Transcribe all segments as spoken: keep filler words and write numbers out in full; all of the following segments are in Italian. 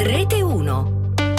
Rete uno.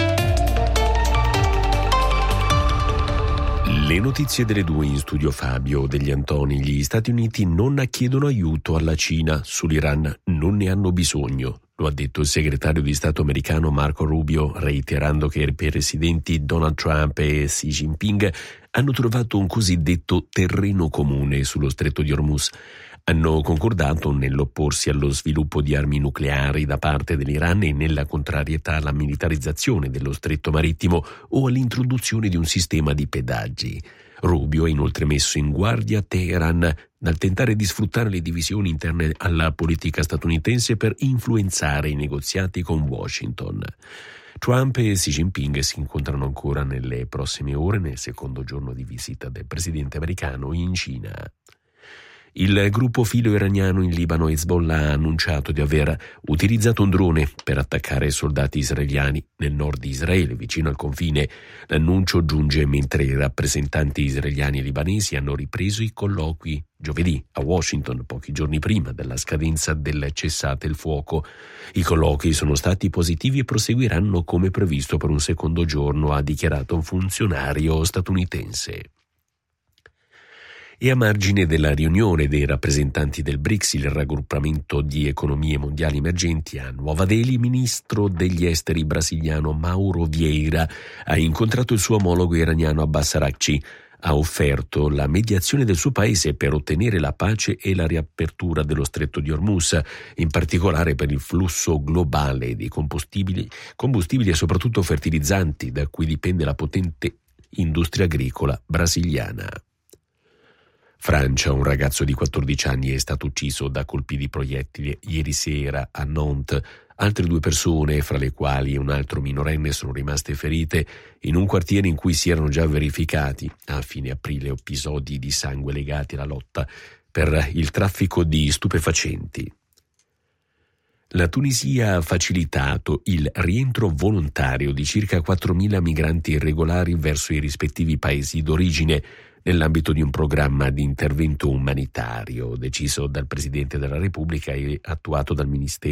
Le notizie delle due in studio Fabio Degli Antoni. Gli Stati Uniti non chiedono aiuto alla Cina, sull'Iran non ne hanno bisogno. Lo ha detto il segretario di Stato americano Marco Rubio, reiterando che i presidenti Donald Trump e Xi Jinping hanno trovato un cosiddetto terreno comune sullo stretto di Hormuz. Hanno concordato nell'opporsi allo sviluppo di armi nucleari da parte dell'Iran e nella contrarietà alla militarizzazione dello stretto marittimo o all'introduzione di un sistema di pedaggi. Rubio ha inoltre messo in guardia Teheran dal tentare di sfruttare le divisioni interne alla politica statunitense per influenzare i negoziati con Washington. Trump e Xi Jinping si incontrano ancora nelle prossime ore nel secondo giorno di visita del presidente americano in Cina. Il gruppo filo-iraniano in Libano Hezbollah ha annunciato di aver utilizzato un drone per attaccare soldati israeliani nel nord di Israele, vicino al confine. L'annuncio giunge mentre i rappresentanti israeliani e libanesi hanno ripreso i colloqui giovedì a Washington, pochi giorni prima della scadenza del cessate il fuoco. I colloqui sono stati positivi e proseguiranno come previsto per un secondo giorno, ha dichiarato un funzionario statunitense. E a margine della riunione dei rappresentanti del BRICS, il raggruppamento di economie mondiali emergenti, a Nuova Delhi, il ministro degli esteri brasiliano Mauro Vieira ha incontrato il suo omologo iraniano Abbas Araghchi. Ha offerto la mediazione del suo paese per ottenere la pace e la riapertura dello stretto di Hormuz, in particolare per il flusso globale di combustibili, combustibili e soprattutto fertilizzanti, da cui dipende la potente industria agricola brasiliana. Francia, un ragazzo di quattordici anni è stato ucciso da colpi di proiettile ieri sera a Nantes. Altre due persone, fra le quali un altro minorenne, sono rimaste ferite in un quartiere in cui si erano già verificati a fine aprile episodi di sangue legati alla lotta per il traffico di stupefacenti. La Tunisia ha facilitato il rientro volontario di circa quattromila migranti irregolari verso i rispettivi paesi d'origine, nell'ambito di un programma di intervento umanitario deciso dal Presidente della Repubblica e attuato dal Ministero